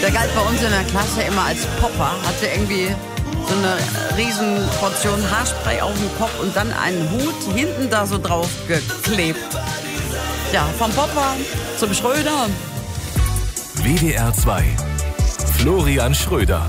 Der galt bei uns in der Klasse immer als Popper, hatte irgendwie so eine riesen Portion Haarspray auf dem Kopf und dann einen Hut hinten da so drauf geklebt. Ja, vom Popper zum Schröder. WDR 2. Florian Schröder.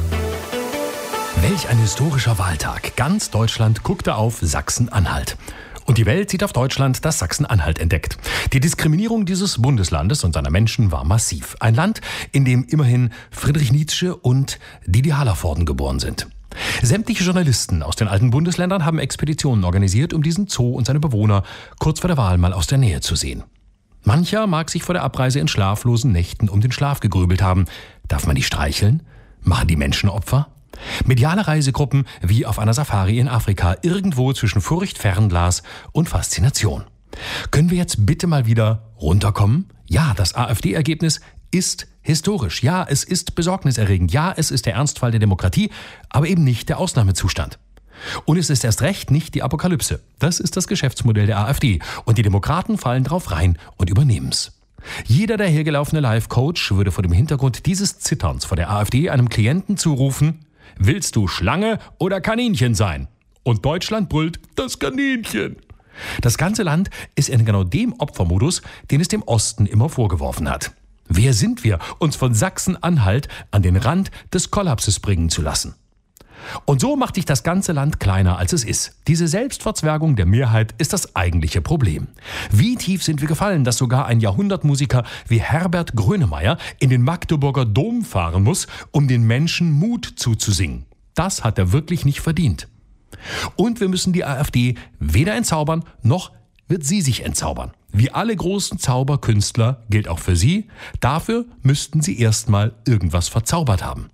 Welch ein historischer Wahltag. Ganz Deutschland guckte auf Sachsen-Anhalt. Und die Welt sieht auf Deutschland, das Sachsen-Anhalt entdeckt. Die Diskriminierung dieses Bundeslandes und seiner Menschen war massiv. Ein Land, in dem immerhin Friedrich Nietzsche und Didi Hallervorden geboren sind. Sämtliche Journalisten aus den alten Bundesländern haben Expeditionen organisiert, um diesen Zoo und seine Bewohner kurz vor der Wahl mal aus der Nähe zu sehen. Mancher mag sich vor der Abreise in schlaflosen Nächten um den Schlaf gegrübelt haben. Darf man die streicheln? Machen die Menschen Opfer? Mediale Reisegruppen wie auf einer Safari in Afrika, irgendwo zwischen Furcht, Fernglas und Faszination. Können wir jetzt bitte mal wieder runterkommen? Ja, das AfD-Ergebnis ist historisch. Ja, es ist besorgniserregend. Ja, es ist der Ernstfall der Demokratie, aber eben nicht der Ausnahmezustand. Und es ist erst recht nicht die Apokalypse. Das ist das Geschäftsmodell der AfD. Und die Demokraten fallen drauf rein und übernehmen's. Jeder dahergelaufene Life-Coach würde vor dem Hintergrund dieses Zitterns vor der AfD einem Klienten zurufen: Willst du Schlange oder Kaninchen sein? Und Deutschland brüllt: Das Kaninchen. Das ganze Land ist in genau dem Opfermodus, den es dem Osten immer vorgeworfen hat. Wer sind wir, uns von Sachsen-Anhalt an den Rand des Kollapses bringen zu lassen? Und so macht sich das ganze Land kleiner, als es ist. Diese Selbstverzwergung der Mehrheit ist das eigentliche Problem. Wie tief sind wir gefallen, dass sogar ein Jahrhundertmusiker wie Herbert Grönemeyer in den Magdeburger Dom fahren muss, um den Menschen Mut zuzusingen? Das hat er wirklich nicht verdient. Und wir müssen die AfD weder entzaubern, noch wird sie sich entzaubern. Wie alle großen Zauberkünstler gilt auch für sie: Dafür müssten sie erstmal irgendwas verzaubert haben.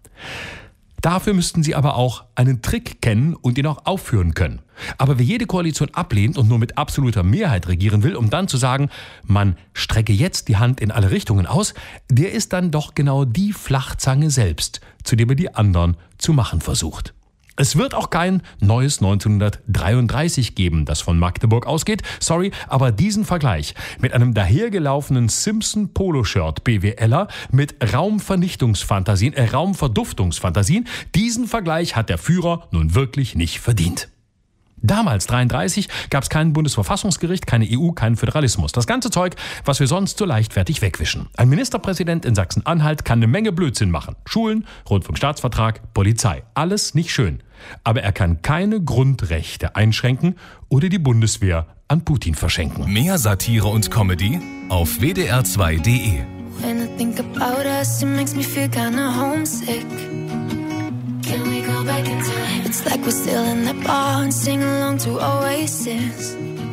Dafür müssten sie aber auch einen Trick kennen und ihn auch aufführen können. Aber wer jede Koalition ablehnt und nur mit absoluter Mehrheit regieren will, um dann zu sagen, man strecke jetzt die Hand in alle Richtungen aus, der ist dann doch genau die Flachzange selbst, zu der er die anderen zu machen versucht. Es wird auch kein neues 1933 geben, das von Magdeburg ausgeht. Sorry, aber diesen Vergleich mit einem dahergelaufenen Simpson-Poloshirt BWLer mit Raumverduftungsfantasien, diesen Vergleich hat der Führer nun wirklich nicht verdient. Damals, 1933, gab es kein Bundesverfassungsgericht, keine EU, keinen Föderalismus. Das ganze Zeug, was wir sonst so leichtfertig wegwischen. Ein Ministerpräsident in Sachsen-Anhalt kann eine Menge Blödsinn machen. Schulen, Rundfunkstaatsvertrag, Polizei. Alles nicht schön. Aber er kann keine Grundrechte einschränken oder die Bundeswehr an Putin verschenken. Mehr Satire und Comedy auf wdr2.de. When I think about us, it makes me feel kinda homesick. Can we go back in time? It's like we're still in that bar and sing along to Oasis.